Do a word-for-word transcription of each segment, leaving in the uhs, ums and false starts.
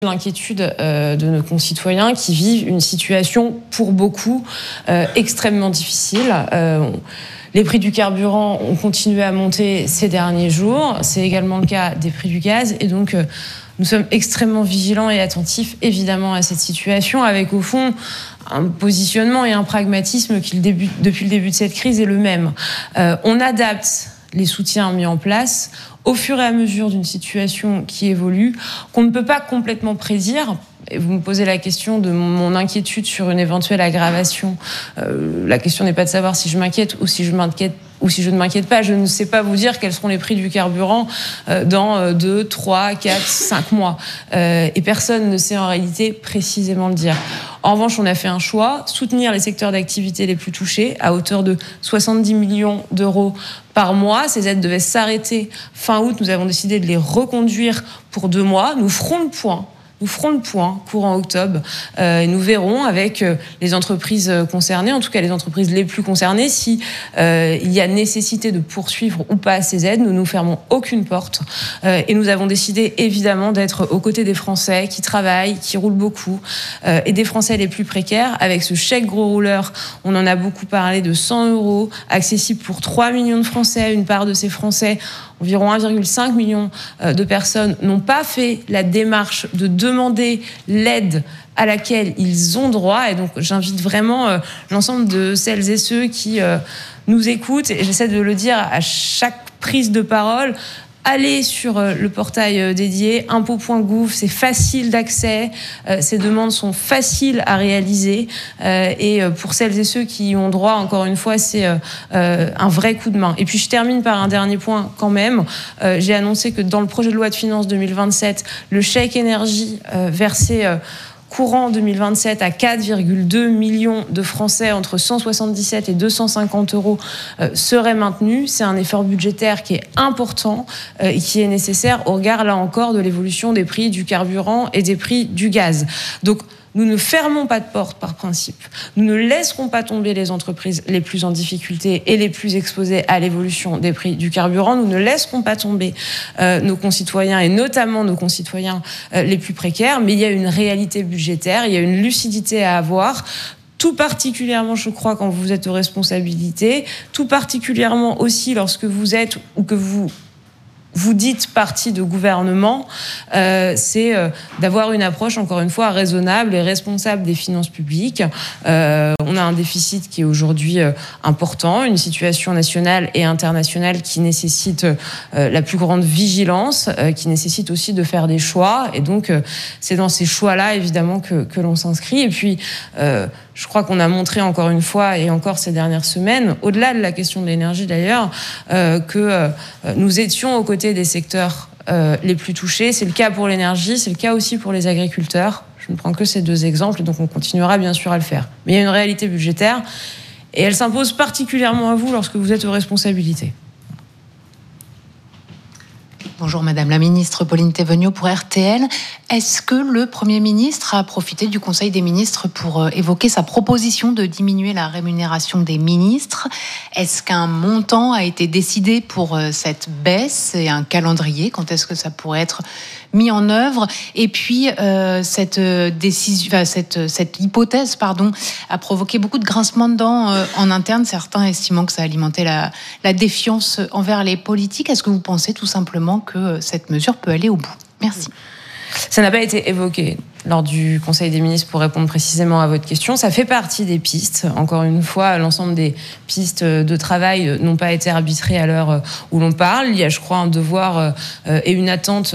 L'inquiétude euh, de nos concitoyens qui vivent une situation, pour beaucoup, euh, extrêmement difficile. Euh, on, les prix du carburant ont continué à monter ces derniers jours. C'est également le cas des prix du gaz. Et donc, euh, nous sommes extrêmement vigilants et attentifs, évidemment, à cette situation, avec, au fond, un positionnement et un pragmatisme qui, le début, depuis le début de cette crise, est le même. Euh, on adapte les soutiens mis en place au fur et à mesure d'une situation qui évolue, qu'on ne peut pas complètement prédire. Et vous me posez la question de mon inquiétude sur une éventuelle aggravation. Euh, la question n'est pas de savoir si je m'inquiète ou si je m'inquiète ou si je ne m'inquiète pas. Je ne sais pas vous dire quels seront les prix du carburant euh, dans deux, trois, quatre, cinq mois. Euh, et personne ne sait en réalité précisément le dire. En revanche, on a fait un choix, soutenir les secteurs d'activité les plus touchés à hauteur de soixante-dix millions d'euros par mois. Ces aides devaient s'arrêter fin août. Nous avons décidé de les reconduire pour deux mois. Nous ferons le point. Nous ferons le point courant octobre euh, et nous verrons avec euh, les entreprises concernées, en tout cas les entreprises les plus concernées, si euh, il y a nécessité de poursuivre ou pas ces aides. Nous ne nous fermons aucune porte euh, et nous avons décidé évidemment d'être aux côtés des Français qui travaillent, qui roulent beaucoup euh, et des Français les plus précaires. Avec ce chèque gros rouleur, on en a beaucoup parlé, de cent euros, accessible pour trois millions de Français. Une part de ces Français, environ un virgule cinq million de personnes, n'ont pas fait la démarche de demander l'aide à laquelle ils ont droit. Et donc, j'invite vraiment euh, l'ensemble de celles et ceux qui euh, nous écoutent, et j'essaie de le dire à chaque prise de parole, allez sur euh, le portail euh, dédié, impôts point gouv, c'est facile d'accès, euh, ces demandes sont faciles à réaliser, euh, et euh, pour celles et ceux qui y ont droit, encore une fois, c'est euh, euh, un vrai coup de main. Et puis je termine par un dernier point quand même. Euh, j'ai annoncé que dans le projet de loi de finances deux mille vingt-sept, le chèque énergie euh, versé euh, courant deux mille vingt-sept à quatre virgule deux millions de Français entre cent soixante-dix-sept et deux cent cinquante euros euh, serait maintenu. C'est un effort budgétaire qui est important euh, et qui est nécessaire au regard, là encore, de l'évolution des prix du carburant et des prix du gaz. Donc, nous ne fermons pas de porte par principe. Nous ne laisserons pas tomber les entreprises les plus en difficulté et les plus exposées à l'évolution des prix du carburant. Nous ne laisserons pas tomber euh, nos concitoyens et notamment nos concitoyens euh, les plus précaires. Mais il y a une réalité budgétaire, il y a une lucidité à avoir. Tout particulièrement, je crois, quand vous êtes aux responsabilités. Tout particulièrement aussi lorsque vous êtes ou que vous... vous dites partie de gouvernement, euh, c'est euh, d'avoir une approche, encore une fois, raisonnable et responsable des finances publiques. Euh, on a un déficit qui est aujourd'hui euh, important, une situation nationale et internationale qui nécessite euh, la plus grande vigilance, euh, qui nécessite aussi de faire des choix. Et donc, euh, c'est dans ces choix-là, évidemment, que, que l'on s'inscrit. Et puis, euh, je crois qu'on a montré encore une fois, et encore ces dernières semaines, au-delà de la question de l'énergie d'ailleurs, euh, que euh, nous étions aux côtés des secteurs euh, les plus touchés. C'est le cas pour l'énergie, c'est le cas aussi pour les agriculteurs. Je ne prends que ces deux exemples, et donc on continuera bien sûr à le faire. Mais il y a une réalité budgétaire, et elle s'impose particulièrement à vous lorsque vous êtes aux responsabilités. Bonjour Madame la Ministre, Pauline Thévenot pour R T L. Est-ce que le Premier ministre a profité du Conseil des ministres pour évoquer sa proposition de diminuer la rémunération des ministres ? Est-ce qu'un montant a été décidé pour cette baisse et un calendrier ? Quand est-ce que ça pourrait être mis en œuvre ? Et puis, euh, cette, décision, enfin, cette, cette hypothèse pardon, a provoqué beaucoup de grincements de dents euh, en interne, certains estimant que ça alimentait la, la défiance envers les politiques. Est-ce que vous pensez tout simplement que cette mesure peut aller au bout ? Merci. Ça n'a pas été évoqué lors du Conseil des ministres pour répondre précisément à votre question. Ça fait partie des pistes. Encore une fois, l'ensemble des pistes de travail n'ont pas été arbitrées à l'heure où l'on parle. Il y a, je crois, un devoir et une attente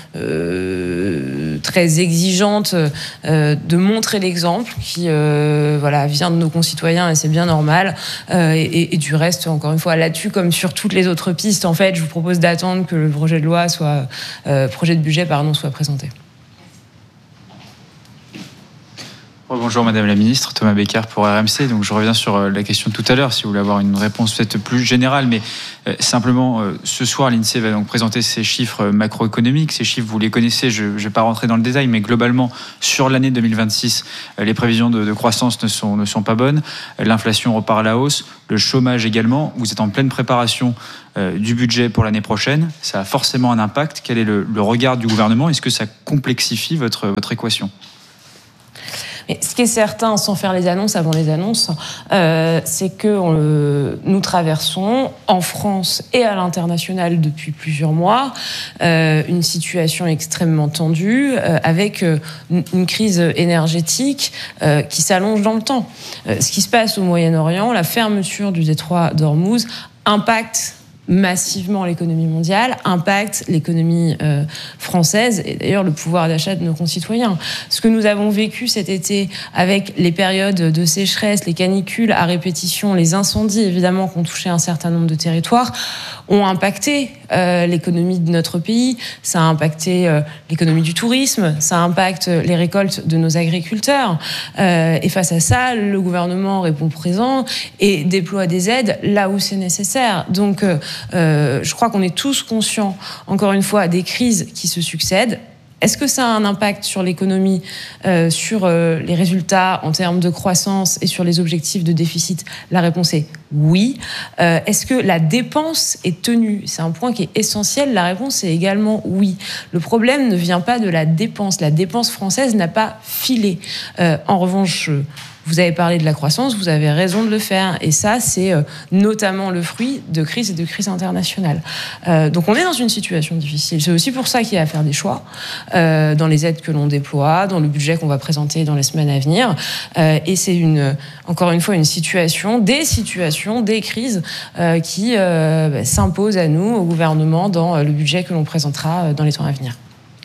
euh, très exigeante euh, de montrer l'exemple qui euh, voilà, vient de nos concitoyens, et c'est bien normal. Euh, et, et du reste, encore une fois, là-dessus, comme sur toutes les autres pistes, en fait, je vous propose d'attendre que le projet de loi soit, euh, projet de budget, pardon, soit présenté. Bonjour Madame la Ministre, Thomas Becker pour R M C. Donc je reviens sur la question de tout à l'heure, si vous voulez avoir une réponse peut-être plus générale, mais euh, simplement euh, ce soir l'INSEE va donc présenter ses chiffres macroéconomiques. Ces chiffres vous les connaissez, je ne vais pas rentrer dans le détail, mais globalement sur l'année deux mille vingt-six, euh, les prévisions de, de croissance ne sont, ne sont pas bonnes. L'inflation repart à la hausse, le chômage également. Vous êtes en pleine préparation euh, du budget pour l'année prochaine. Ça a forcément un impact. Quel est le, le regard du gouvernement ? Est-ce que ça complexifie votre, votre équation ? Mais ce qui est certain, sans faire les annonces avant les annonces, euh, c'est que on, nous traversons en France et à l'international depuis plusieurs mois euh, une situation extrêmement tendue euh, avec euh, une, une crise énergétique euh, qui s'allonge dans le temps. Euh, ce qui se passe au Moyen-Orient, la fermeture du détroit d'Ormuz impacte massivement l'économie mondiale, impacte l'économie euh, française et d'ailleurs le pouvoir d'achat de nos concitoyens. Ce que nous avons vécu cet été avec les périodes de sécheresse, les canicules à répétition, les incendies évidemment qui ont touché un certain nombre de territoires, ont impacté euh, l'économie de notre pays, ça a impacté euh, l'économie du tourisme, ça impacte les récoltes de nos agriculteurs. Euh, et face à ça, le gouvernement répond présent et déploie des aides là où c'est nécessaire. Donc, euh, Euh, je crois qu'on est tous conscients, encore une fois, des crises qui se succèdent. Est-ce que ça a un impact sur l'économie, euh, sur euh, les résultats en termes de croissance et sur les objectifs de déficit ? La réponse est oui. Euh, est-ce que la dépense est tenue ? C'est un point qui est essentiel. La réponse est également oui. Le problème ne vient pas de la dépense. La dépense française n'a pas filé. Euh, en revanche, vous avez parlé de la croissance, vous avez raison de le faire. Et ça, c'est euh, notamment le fruit de crises et de crises internationales. Euh, donc on est dans une situation difficile. C'est aussi pour ça qu'il y a à faire des choix euh, dans les aides que l'on déploie, dans le budget qu'on va présenter dans les semaines à venir. Euh, et c'est une, encore une fois une situation, des situations, des crises euh, qui euh, bah, s'imposent à nous, au gouvernement, dans le budget que l'on présentera dans les temps à venir.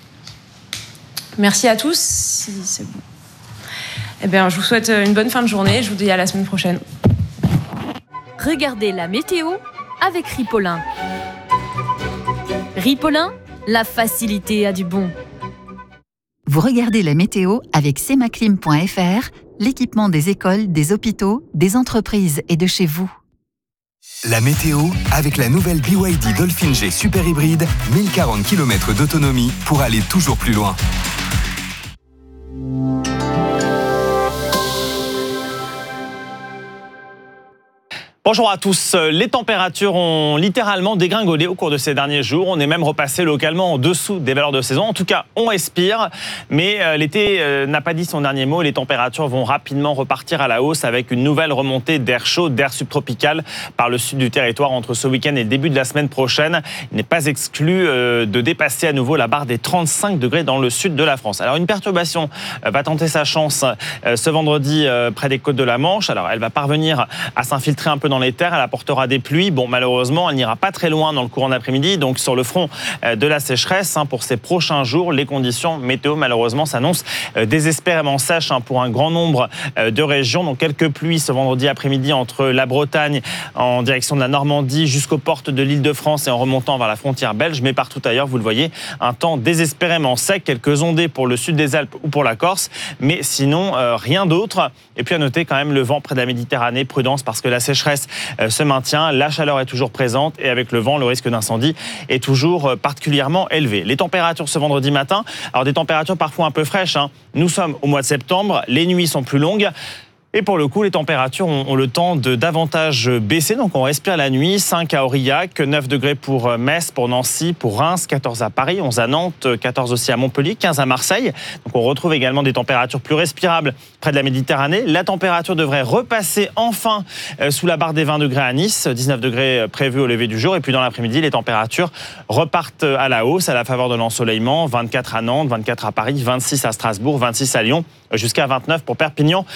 Merci à tous. Si c'est bon. Eh bien, je vous souhaite une bonne fin de journée. Je vous dis à la semaine prochaine. Regardez la météo avec Ripolin. Ripolin, la facilité a du bon. Vous regardez la météo avec semaclim point f r, l'équipement des écoles, des hôpitaux, des entreprises et de chez vous. La météo avec la nouvelle B Y D Dolphin G Super Hybride, mille quarante kilomètres d'autonomie pour aller toujours plus loin. Bonjour à tous. Les températures ont littéralement dégringolé au cours de ces derniers jours. On est même repassé localement en dessous des valeurs de saison. En tout cas, on respire. Mais l'été n'a pas dit son dernier mot. Les températures vont rapidement repartir à la hausse avec une nouvelle remontée d'air chaud, d'air subtropical par le sud du territoire entre ce week-end et le début de la semaine prochaine. Il n'est pas exclu de dépasser à nouveau la barre des trente-cinq degrés dans le sud de la France. Alors une perturbation va tenter sa chance ce vendredi près des côtes de la Manche. Alors elle va parvenir à s'infiltrer un peu dans les terres, elle apportera des pluies. Bon, malheureusement, elle n'ira pas très loin dans le courant d'après-midi. Donc, sur le front de la sécheresse, hein, pour ces prochains jours, les conditions météo, malheureusement, s'annoncent désespérément sèches hein, pour un grand nombre de régions. Donc, quelques pluies ce vendredi après-midi entre la Bretagne en direction de la Normandie jusqu'aux portes de l'Île-de-France et en remontant vers la frontière belge. Mais partout ailleurs, vous le voyez, un temps désespérément sec. Quelques ondées pour le sud des Alpes ou pour la Corse. Mais sinon, euh, rien d'autre. Et puis, à noter quand même le vent près de la Méditerranée. Prudence parce que la sécheresse se maintient, la chaleur est toujours présente et avec le vent, le risque d'incendie est toujours particulièrement élevé. Les températures ce vendredi matin, alors des températures parfois un peu fraîches, hein. Nous sommes au mois de septembre, les nuits sont plus longues. Et pour le coup, les températures ont, ont le temps de davantage baisser. Donc, on respire la nuit. cinq à Aurillac, neuf degrés pour Metz, pour Nancy, pour Reims, quatorze à Paris, onze à Nantes, quatorze aussi à Montpellier, quinze à Marseille. Donc, on retrouve également des températures plus respirables près de la Méditerranée. La température devrait repasser enfin sous la barre des vingt degrés à Nice, dix-neuf degrés prévus au lever du jour. Et puis, dans l'après-midi, les températures repartent à la hausse à la faveur de l'ensoleillement. vingt-quatre à Nantes, vingt-quatre à Paris, vingt-six à Strasbourg, vingt-six à Lyon, jusqu'à vingt-neuf pour Perpignan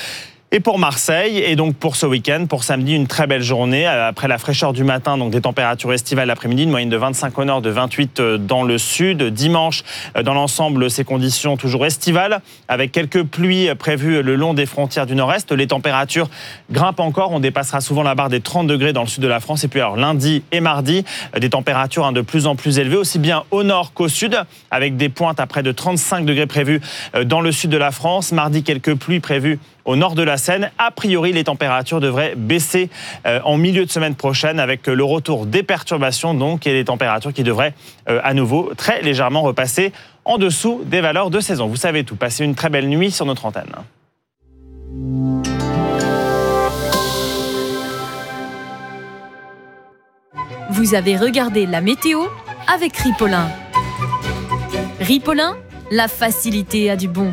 Et pour Marseille, et donc pour ce week-end, pour samedi, une très belle journée. Après la fraîcheur du matin, donc des températures estivales l'après-midi, une moyenne de vingt-cinq au nord, de vingt-huit dans le sud. Dimanche, dans l'ensemble, ces conditions toujours estivales, avec quelques pluies prévues le long des frontières du nord-est. Les températures grimpent encore, on dépassera souvent la barre des trente degrés dans le sud de la France. Et puis alors lundi et mardi, des températures de plus en plus élevées, aussi bien au nord qu'au sud, avec des pointes à près de trente-cinq degrés prévues dans le sud de la France. Mardi, quelques pluies prévues au nord de la Seine. A priori, les températures devraient baisser euh, en milieu de semaine prochaine avec le retour des perturbations donc et les températures qui devraient euh, à nouveau très légèrement repasser en dessous des valeurs de saison. Vous savez tout. Passez une très belle nuit sur notre antenne. Vous avez regardé la météo avec Ripollin. Ripollin, la facilité a du bon.